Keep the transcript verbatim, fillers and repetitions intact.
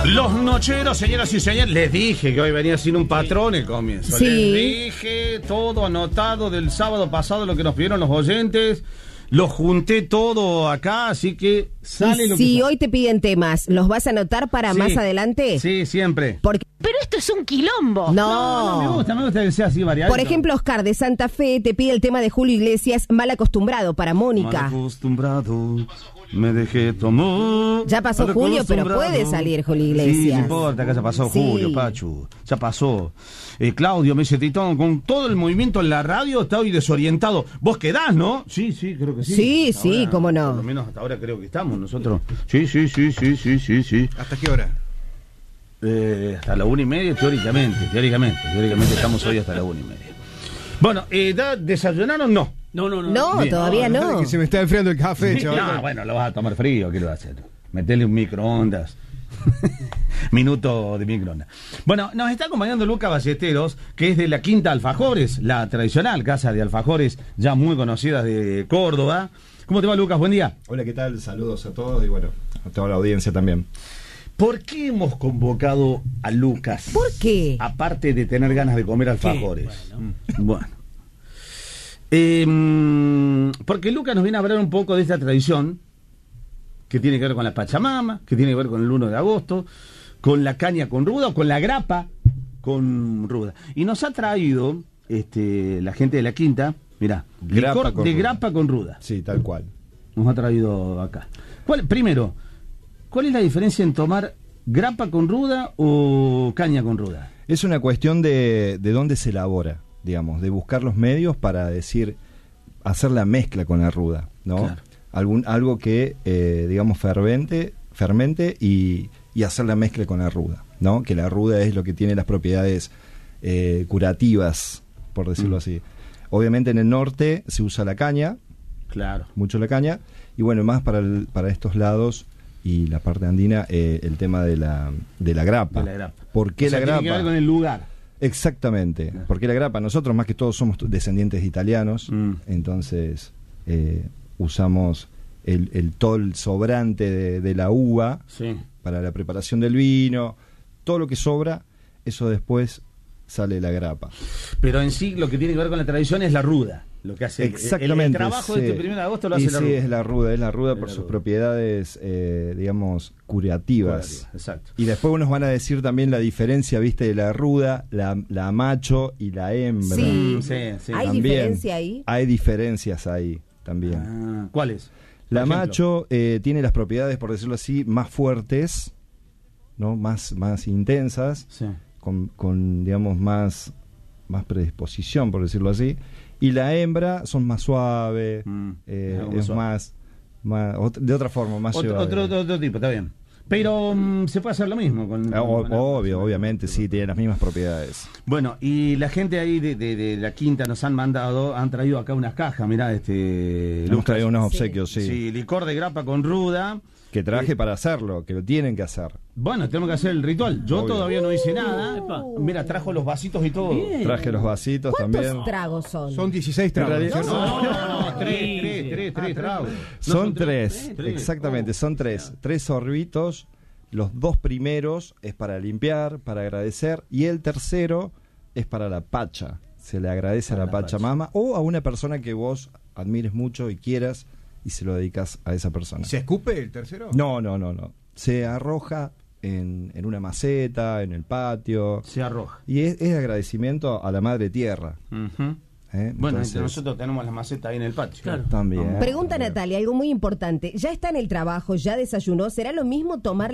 Los nocheros, señoras y señores, les dije que hoy venía sin un patrón el comienzo. Sí. Les dije todo anotado del sábado pasado, lo que nos pidieron los oyentes. Lo junté todo acá, así que sale y lo si que sale. hoy te piden temas, ¿los vas a anotar para Sí. más adelante? Sí, siempre. Porque, Pero esto es un quilombo. no. No, no, me gusta, me gusta que sea así variado. Por ejemplo, Oscar de Santa Fe te pide el tema de Julio Iglesias, Mal Acostumbrado, para Mónica. Mal acostumbrado, me dejé tomar. Ya pasó Mal Julio, pero acostumbrado. puede salir Julio Sí, Iglesias. no importa, que ya pasó Sí. Julio, Pachu. Ya pasó. Eh, Claudio me dice, Titón, con todo el movimiento en la radio está hoy desorientado. ¿Vos quedás, no? Sí, sí, creo que sí. Sí, Hasta sí, ahora, cómo no. Por lo menos hasta ahora creo que estamos nosotros. Sí, sí, sí, sí, sí, sí, sí. ¿Hasta qué hora? Eh, hasta la una y media, teóricamente, teóricamente, teóricamente estamos hoy hasta la una y media. Bueno, eh, ¿da- ¿desayunaron? No. No, no, no. No, Bien. todavía no. Que se me está enfriando el café, chaval. No, bueno, lo vas a tomar frío, ¿qué lo vas a hacer? Metele un microondas. Minuto de microondas. Bueno, nos está acompañando Lucas Ballesteros, que es de la Quinta Alfajores, la tradicional casa de alfajores ya muy conocida de Córdoba. ¿Cómo te va, Lucas? Buen día. Hola, ¿qué tal? Saludos a todos y bueno, a toda la audiencia también. ¿Por qué hemos convocado a Lucas? ¿Por qué? Aparte de tener ganas de comer alfajores. Bueno. Bueno. Eh, porque Lucas nos viene a hablar un poco de esta tradición que tiene que ver con la Pachamama, que tiene que ver con el uno de agosto, con la caña con ruda o con la grapa con ruda. Y nos ha traído este, la gente de la Quinta, mirá, Grapa licor con de ruda. grapa con ruda. Sí, tal cual. Nos ha traído acá. ¿Cuál, primero, ¿cuál es la diferencia en tomar grapa con ruda o caña con ruda? Es una cuestión de, de dónde se elabora, digamos, de buscar los medios para decir, hacer la mezcla con la ruda, ¿no? Claro. Algún, algo que, eh, digamos, fervente, fermente y, y hacer la mezcla con la ruda, ¿no? Que la ruda es lo que tiene las propiedades eh, curativas, por decirlo Mm. así. Obviamente en el norte se usa la caña, Claro. mucho la caña, y bueno, más para, el- para estos lados y la parte andina, eh, el tema de la, de la grapa. De la grapa. ¿Por qué O sea, la tiene grapa? que ver con el lugar. Exactamente, Claro. porque la grapa, nosotros más que todos somos descendientes de italianos, Mm. entonces eh, usamos el, el tol sobrante de, de la uva Sí. para la preparación del vino, todo lo que sobra, eso después sale la grapa. Pero en sí lo que tiene que ver con la tradición es la ruda. Lo que hace Exactamente. el, el trabajo de sí. este primero de agosto lo Y hace la sí, ruda. es la ruda, es la ruda Es por la sus ruda. propiedades, eh, digamos, curativas. Curativa, exacto. Y después nos van a decir también la diferencia, viste, de la ruda, la, la macho y la hembra. Sí. Mm, sí, sí. ¿Hay También. diferencia ahí? Hay diferencias ahí también. Ah, ¿cuál es? La Por ejemplo. macho eh, tiene las propiedades, por decirlo así, más fuertes, ¿no? Más, más intensas, Sí. con, con digamos, más, más predisposición, por decirlo así. Y la hembra son más suave, Mm, eh, algo más es suave. más, más ot- de otra forma, más Otro, suave. otro, otro, otro tipo, está bien. Pero mm, se puede hacer lo mismo. Con, Ah, o- con la- obvio, obviamente, sí, tiene las mismas propiedades. Bueno, y la gente ahí de, de, de la Quinta nos han mandado, han traído acá unas cajas, mirá, este... Hemos Lucas. traído unos Sí. obsequios, sí, Sí, licor de grapa con ruda. que traje Eh, para hacerlo, que lo tienen que hacer. Bueno, tenemos que hacer el ritual. Yo Obvio. todavía no hice nada. Epa. Mira, trajo los vasitos y todo. Bien. Traje los vasitos ¿Cuántos también. tragos son? Son dieciséis tragos. En realidad- ¿cierto? No, no, no, tres, tres, tres, tres tragos. No, Son tres, tres. exactamente, Oh. son tres. Tres sorbitos. Los dos primeros es para limpiar, para agradecer. Y el tercero es para la pacha. Se le agradece a Para la la Pachamama o a una persona que vos admires mucho y quieras y se lo dedicas a esa persona. ¿Se escupe el tercero? No, no, no, no. Se arroja en, en una maceta, en el patio. Se arroja. Y es, es agradecimiento a la madre tierra. Ujú. ¿eh? Bueno, Entonces, nosotros tenemos la maceta ahí en el patio. Claro. también. Pregunta también. Natalia, algo muy importante. Ya está en el trabajo, ya desayunó. ¿Será lo mismo tomar